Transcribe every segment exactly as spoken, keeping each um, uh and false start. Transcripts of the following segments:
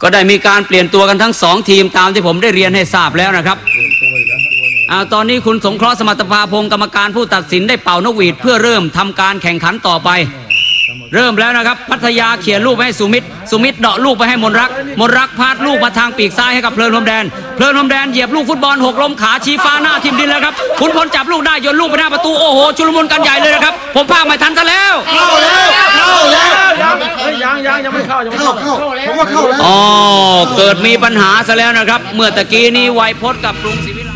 ก็ได้มีการเปลี่ยนตัวกันทั้งสองทีมตามที่ผมได้เรียนให้ทราบแล้วนะครับเอาตอนนี้คุณสงเคราะห์สมรรถภาพงศ์กรรมการผู้ตัดสินได้เป่านกหวีดเพื่อเริ่มทำการแข่งขันต่อไปเริ่มแล้วนะครับพัทยาเขียนลูกไปให้สุมิตรสุมิตรเดาะลูกไปให้มนรักมนรักพาดลูกมาทางปีกซ้ายให้กับเพลินพรมแดนเพลินพรมแดนเหยียบลูกฟุตบอลหกล้มขาชี้ฟ้าหน้าทิ่มดินแล้วครับขุนพลจับลูกได้โยนลูกไปหน้าประตูโอ้โหชุลมุนกันใหญ่เลยนะครับผมพากไม่ทันซะแล้วเข้าแล้วเข้าแล้วยังยังยังไม่เข้ายังไม่เข้าผมว่าเข้าแล้วอ๋อเกิดมีปัญหาซะแล้วนะครับเมื่อตะกี้นี้ไวพจน์กับกรุงศรีวิไล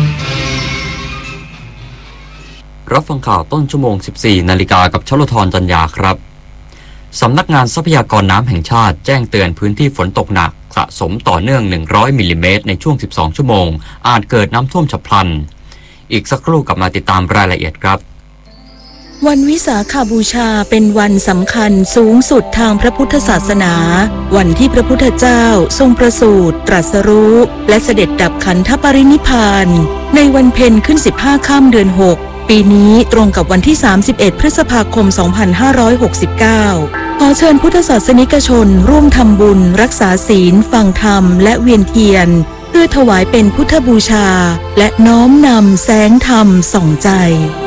รับฟังข่าวต้นชั่วโมง สิบสี่นาฬิกากับชลธรจันยาครับสำนักงานทรัพยากรน้ำแห่งชาติแจ้งเตือนพื้นที่ฝนตกหนักสะสมต่อเนื่องหนึ่งร้อยมิลลิเมตรในช่วงสิบสองชั่วโมงอาจเกิดน้ำท่วมฉับพลันอีกสักครู่กลับมาติดตามรายละเอียดครับวันวิสาขบูชาเป็นวันสำคัญสูงสุดทางพระพุทธศาสนาวันที่พระพุทธเจ้าทรงประสูติตรัสรู้และเสด็จดับขันธปรินิพพานในวันเพ็ญขึ้นสิบห้าค่ำเดือนหกปีนี้ตรงกับวันที่สามสิบเอ็ดพฤษภาคมสองพันห้าร้อยหกสิบเก้าขอเชิญพุทธศาสนิกชนร่วมทำบุญรักษาศีลฟังธรรมและเวียนเทียนเพื่อถวายเป็นพุทธบูชาและน้อมนำแสงธรรมส่องใจ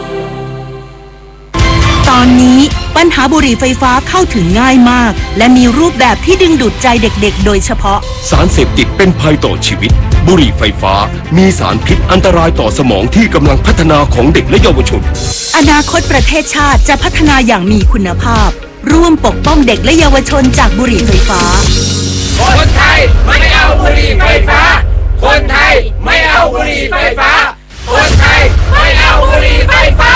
ตอนนี้ปัญหาบุหรี่ไฟฟ้าเข้าถึงง่ายมากและมีรูปแบบที่ดึงดูดใจเด็กๆโดยเฉพาะสารเสพติดเป็นภัยต่อชีวิตบุหรี่ไฟฟ้ามีสารพิษอันตรายต่อสมองที่กำลังพัฒนาของเด็กและเยาวชนอนาคตประเทศชาติจะพัฒนาอย่างมีคุณภาพร่วมปกป้องเด็กและเยาวชนจากบุหรี่ไฟฟ้าคนไทยไม่เอาบุหรี่ไฟฟ้าคนไทยไม่เอาบุหรี่ไฟฟ้าคนไทยไม่เอาบุหรี่ไฟฟ้า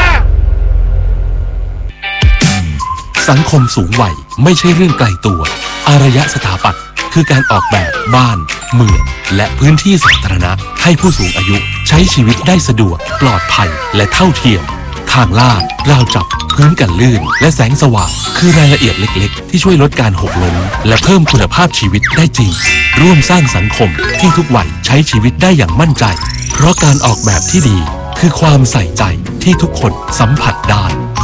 สังคมสูงวัยไม่ใช่เรื่องไกลตัวอารยสถาปัตย์คือการออกแบบบ้านเมืองและพื้นที่สาธารณะให้ผู้สูงอายุใช้ชีวิตได้สะดวกปลอดภัยและเท่าเทียมทางลาดราวจับพื้นกันลื่นและแสงสว่างคือรายละเอียดเล็กๆที่ช่วยลดการหกล้มและเพิ่มคุณภาพชีวิตได้จริงร่วมสร้างสังคมที่ทุกวัยใช้ชีวิตได้อย่างมั่นใจเพราะการออกแบบที่ดีคือความใส่ใจที่ทุกคนสัมผัสได้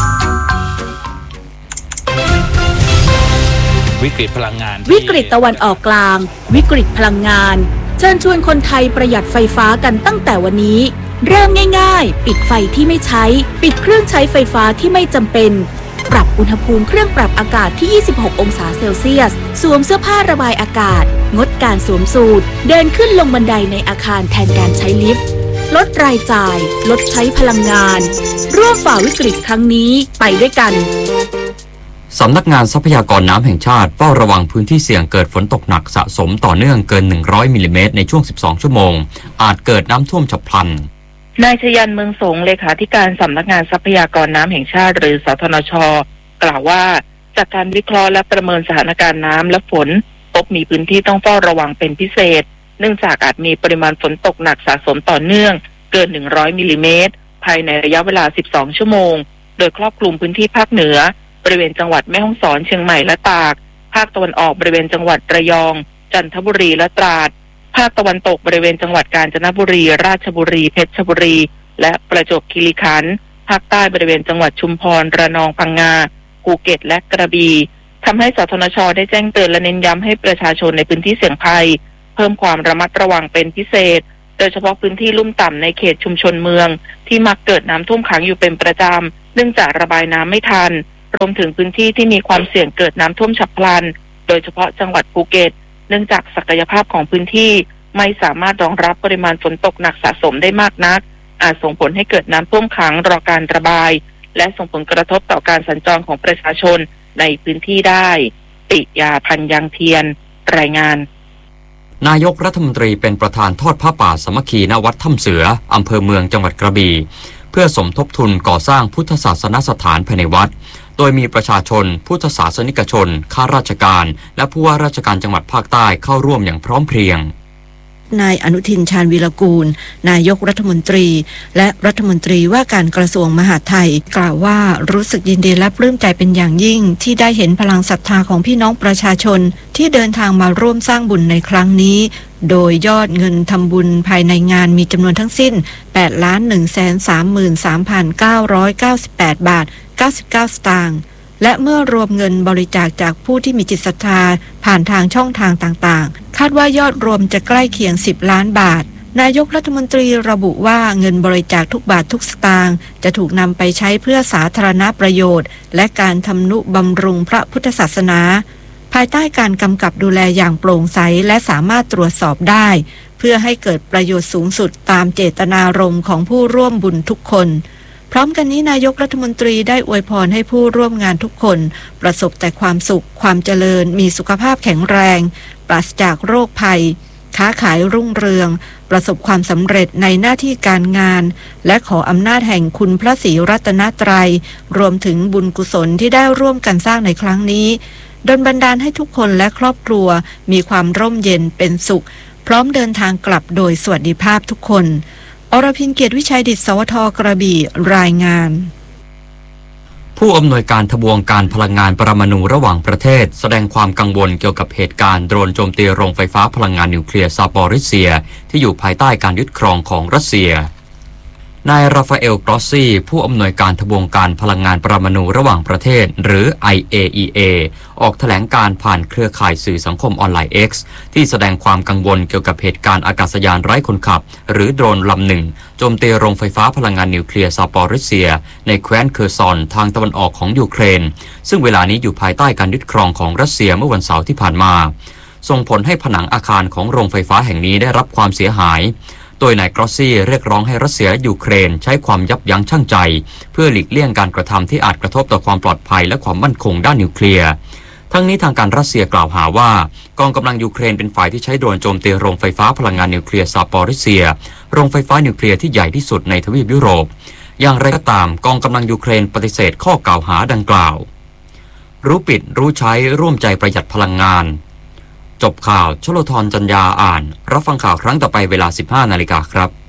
วิกฤตพลังงานวิกฤตตะวันออกกลางวิกฤตพลังงานเชิญชวนคนไทยประหยัดไฟฟ้ากันตั้งแต่วันนี้เริ่มง่ายๆปิดไฟที่ไม่ใช้ปิดเครื่องใช้ไฟฟ้าที่ไม่จำเป็นปรับอุณหภูมิเครื่องปรับอากาศที่ยี่สิบหกองศาเซลเซียสสวมเสื้อผ้าระบายอากาศงดการสวมสูทเดินขึ้นลงบันไดในอาคารแทนการใช้ลิฟต์ลดรายจ่ายลดใช้พลังงานร่วมฝ่าวิกฤตครั้งนี้ไปด้วยกันสำนักงานทรัพยากรน้ำแห่งชาติเฝ้าระวังพื้นที่เสี่ยงเกิดฝนตกหนักสะสมต่อเนื่องเกินหนึ่งร้อยมิลลิเมตรในช่วงสิบสองชั่วโมงอาจเกิดน้ำท่วมฉับพลันนายชยันเมืองสงเลขาธิการสำนักงานทรัพยากรน้ำแห่งชาติหรือสทนช.กล่าวว่าจากการวิเคราะห์และประเมินสถานการณ์น้ำและฝนพบมีพื้นที่ต้องเฝ้าระวังเป็นพิเศษเนื่องจากอาจมีปริมาณฝนตกหนักสะสมต่อเนื่องเกินหนึ่งร้อยมิลลิเมตรภายในระยะเวลาสิบสองชั่วโมงโดยครอบคลุมพื้นที่ภาคเหนือบริเวณจังหวัดแม่ฮ่องสอนเชียงใหม่และตากภาคตะวันออกบริเวณจังหวัดระยองจันทบุรีและตราดภาคตะวันตกบริเวณจังหวัดกาญจนบุรีราชบุรีเพชรบุรีและประจวบคีรีขันธ์ภาคใต้บริเวณจังหวัดชุมพรระนองพังงาภูเก็ตและกระบี่ทำให้สทนช.ได้แจ้งเตือนและเน้นย้ำให้ประชาชนในพื้นที่เสี่ยงภัยเพิ่มความระมัดระวังเป็นพิเศษโดยเฉพาะพื้นที่ลุ่มต่ำในเขตชุมชนเมืองที่มักเกิดน้ำท่วมขังอยู่เป็นประจำเนื่องจากระบายน้ำไม่ทันรวมถึงพื้นที่ที่มีความเสี่ยงเกิดน้ำท่วมฉับพลันโดยเฉพาะจังหวัดภูเก็ตเนื่องจากศักยภาพของพื้นที่ไม่สามารถรองรับปริมาณฝนตกหนักสะสมได้มากนักอาจส่งผลให้เกิดน้ำท่วมขังรอการระบายและส่งผลกระทบต่อการสัญจรของประชาชนในพื้นที่ได้ปิยาพันธ์ยังเทียนรายงานนายกรัฐมนตรีเป็นประธานทอดผ้าป่าสามัคคีณวัดถ้ำเสืออำเภอเมืองจังหวัดกระบี่เพื่อสมทบทุนก่อสร้างพุทธศาสนสถานภายในวัดโดยมีประชาชนพุทธศาสนิกชนข้าราชการและผู้ว่าราชการจังหวัดภาคใต้เข้าร่วมอย่างพร้อมเพรียงนายอนุทินชาญวีรกูลนายกรัฐมนตรีและรัฐมนตรีว่าการกระทรวงมหาดไทยกล่าวว่ารู้สึกยินดีและปลื้มใจเป็นอย่างยิ่งที่ได้เห็นพลังศรัทธาของพี่น้องประชาชนที่เดินทางมาร่วมสร้างบุญในครั้งนี้โดยยอดเงินทำบุญภายในงานมีจำนวนทั้งสิ้น แปดล้านหนึ่งแสนสามหมื่นสามพันเก้าร้อยเก้าสิบแปด บาทเก้าสิบเก้าสตางค์และเมื่อรวมเงินบริจาคจากผู้ที่มีจิตศรัทธาผ่านทางช่องทางต่างๆคาดว่ายอดรวมจะใกล้เคียงสิบล้านบาทนายกรัฐมนตรีระบุว่าเงินบริจาคทุกบาททุกสตางค์จะถูกนำไปใช้เพื่อสาธารณประโยชน์และการทำนุบำรุงพระพุทธศาสนาภายใต้การกำกับดูแลอย่างโปร่งใสและสามารถตรวจสอบได้เพื่อให้เกิดประโยชน์สูงสุดตามเจตนารมณ์ของผู้ร่วมบุญทุกคนพร้อมกันนี้นายกรัฐมนตรีได้อวยพรให้ผู้ร่วมงานทุกคนประสบแต่ความสุขความเจริญมีสุขภาพแข็งแรงปราศจากโรคภัยค้าขายรุ่งเรืองประสบความสำเร็จในหน้าที่การงานและขออำนาจแห่งคุณพระศรีรัตนตรัยรวมถึงบุญกุศลที่ได้ร่วมกันสร้างในครั้งนี้ดลบันดาลให้ทุกคนและครอบครัวมีความร่มเย็นเป็นสุขพร้อมเดินทางกลับโดยสวัสดิภาพทุกคนอรพินเกียรติวิชัยดิษฐ์สวทกระบี่รายงานผู้อำนวยการทบวงการพลังงานปรมาณูระหว่างประเทศแสดงความกังวลเกี่ยวกับเหตุการณ์โดรนโจมตีโรงไฟฟ้าพลังงานนิวเคลียร์ซาปอริเซียที่อยู่ภายใต้การยึดครองของรัสเซียนายราฟาเอลกรอสซี่ผู้อำนวยการทบวงการพลังงานปรมาณูระหว่างประเทศหรือ ไอ เอ อี เอ ออกแถลงการผ่านเครือข่ายสื่อสังคมออนไลน์ X ที่แสดงความกังวลเกี่ยวกับเหตุการณ์อากาศยานไร้คนขับหรือโดรนลำหนึ่งโจมตีโรงไฟฟ้าพลังงานนิวเคลียร์ซาปอริเซียในแคว้นเคอร์ซอนทางตะวันออกของยูเครนซึ่งเวลานี้อยู่ภายใต้การยึดครองของรัสเซียเมื่อวันเสาร์ที่ผ่านมาส่งผลให้ผนังอาคารของโรงไฟฟ้าแห่งนี้ได้รับความเสียหายโดยนายกรอสซี่เรียกร้องให้รัสเซียยูเครนใช้ความยับยั้งชั่งใจเพื่อหลีกเลี่ยงการกระทำที่อาจกระทบต่อความปลอดภัยและความมั่นคงด้านนิวเคลียร์ทั้งนี้ทางการรัสเซียกล่าวหาว่ากองกำลังยูเครนเป็นฝ่ายที่ใช้โดรนโจมตีโรงไฟฟ้าพลังงานนิวเคลียร์ซาปอริเซียโรงไฟฟ้านิวเคลียร์ที่ใหญ่ที่สุดในทวีปยุโรปอย่างไรก็ตามกองกำลังยูเครนปฏิเสธข้อกล่าวหาดังกล่าวรู้ปิดรู้ใช้ร่วมใจประหยัดพลังงานจบข่าวชโลธรจันยาอ่านรับฟังข่าวครั้งต่อไปเวลา สิบห้านาฬิกาครับ